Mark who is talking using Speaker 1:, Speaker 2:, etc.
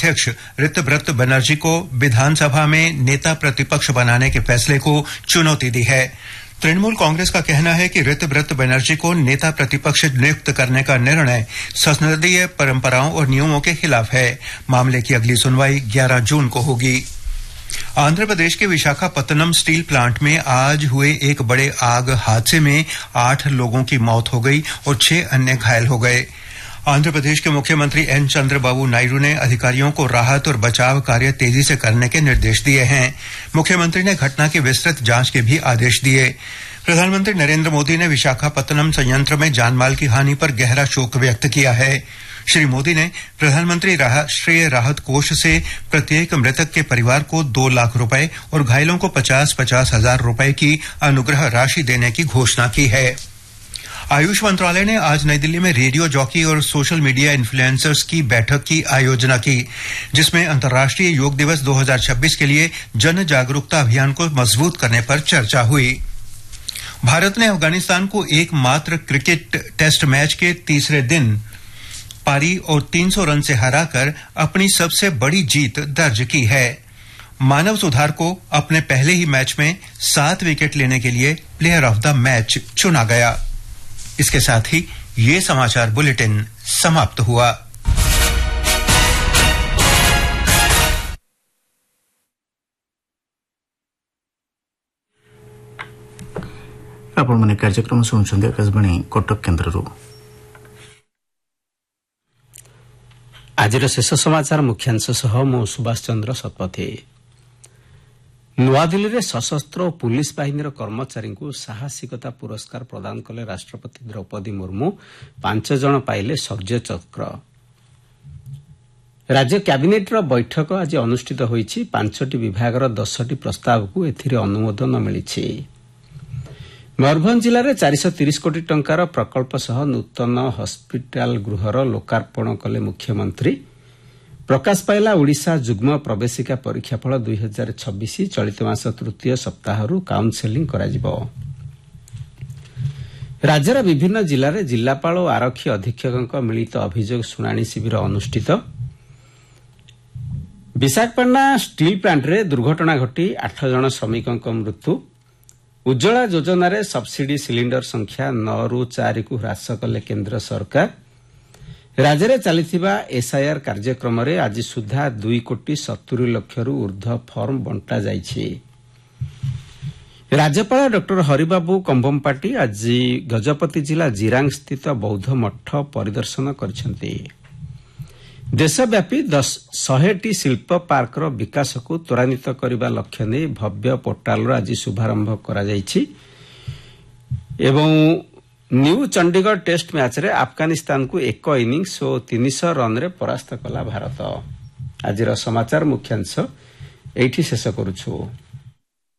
Speaker 1: अध्यक्ष ऋतव्रत बनर्जी को विधानसभा में नेता प्रतिपक्ष बनाने के फैसले को चुनौती दी है। तृणमूल कांग्रेस का कहना है कि ऋतव्रत बनर्जी को नेता प्रतिपक्ष नियुक्त करने का निर्णय संसदीय परंपराओं और नियमों के खिलाफ है। मामले की अगली सुनवाई 11 जून को होगी। आंध्र प्रदेश के विशाखापत्तनम स्टील प्लांट में आज हुए एक बड़े आग हादसे में 8 लोगों की मौत हो गई और 6 अन्य घायल हो गए। आंध्र प्रदेश के मुख्यमंत्री एन चंद्रबाबू नायडू ने अधिकारियों को राहत और बचाव कार्य तेजी से करने के निर्देश दिए हैं। मुख्यमंत्री ने घटना की विस्तृत जांच के भी आदेश दिए। प्रधानमंत्री नरेंद्र मोदी ने विशाखापत्तनम संयंत्र में जानमाल की हानि पर गहरा शोक व्यक्त किया है। श्री मोदी ने प्रधानमंत्री राष्ट्रीय राहत कोष से प्रत्येक मृतक के परिवार को 2 लाख रुपए और घायलों को 50-50 हजार रुपए की अनुग्रह राशि देने की घोषणा की है। आयुष मंत्रालय ने आज नई दिल्ली में रेडियो जॉकी और सोशल मीडिया इन्फ्लुएंसर्स की बैठक की आयोजना की, जिसमें अंतर्राष्ट्रीय योग दिवस 2026 के लिए जन जागरूकता अभियान को मजबूत करने पर चर्चा हुई। भारत ने अफगानिस्तान को एकमात्र क्रिकेट टेस्ट मैच के तीसरे दिन पारी और 300 रन से हराकर अपनी सबसे बड़ी जीत दर्ज की है। मानव सुधार को अपने पहले ही मैच में 7 विकेट लेने के लिए प्लेयर ऑफ द मैच चुना गया। इसके साथ ही ये समाचार बुलेटिन समाप्त हुआ।
Speaker 2: आपण माने कार्यक्रम सुनुछन्ते आकाशवाणी कटक केन्द्ररू।
Speaker 3: आजिर शेष समाचार मुख्यांश सह मो सुभाष चंद्र शतपथी। नुआदिल्ली में सशस्त्र पुलिस बाहिनी कर्मचारी को साहसिकता पुरस्कार प्रदान कले राष्ट्रपति द्रौपदी मुर्मू। 5 जन पाइले शौर्य चक्र। राज्य कैबिनेट बैठक आज अनुष्ठित होईछि। 5टी विभागर 10टी प्रस्ताव को एथिरे अनुमोदन मिलिछि। मयूरभंज जिले में 430 कोटी टंकार प्रकल्प सह नूतन हस्पिटाल गृहर लोकार्पण कले मुख्यमंत्री। प्रकाश पाइला ओडिशा जुग्म प्रवेशिका परीक्षाफल 2026 चलित मास तृतीय सप्ताहरु काउंसेलिंग कराजिबो। राज्यर विभिन्न जिले में जिलापाल और आरक्षी अधीक्षक मिलित अभियोग शुणाणी शिविर अनुष्ठित। विशाखापट्टनम स्टील प्लांट रे दुर्घटना घटी 8 जन श्रमिकों मृत्यु। उज्ज्वला योजना रे सब्सिडी सिलिंडर संख्या 9 ରୁ 4 को ह्रास कले केंद्र सरकार। राज्य में चलता एसआईआर कार्यक्रम रे आज सुधा 2,70,00,000 ऊर्ध्व फॉर्म बंटा जाइछि। राज्यपाल डॉ हरिबाबू कंभमपाटी आज गजपति जिला जिरांग स्थित बौद्ध मठ परिदर्शन करछन्ति। देशव्यापी 100टी शिल्प पार्क विकास को त्वरान्वित करने लक्ष्य ने भव्य पोर्टाल आज शुभारंभ करा जाइछि एवं न्यू चंडीगढ़ टेस्ट मैच रे अफगानिस्तान को 1 इनिंग्स और 300 रन रे परास्त कला भारत। आज समाचार मुख्यांश एठी शेष करूछु।